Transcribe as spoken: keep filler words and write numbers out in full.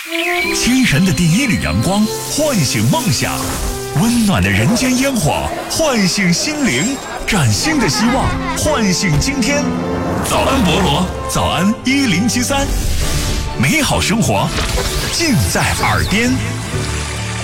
清晨的第一缕阳光唤醒梦想，温暖的人间烟火唤醒心灵，崭新的希望唤醒今天。早安菠萝，早安一零七三，美好生活尽在耳边。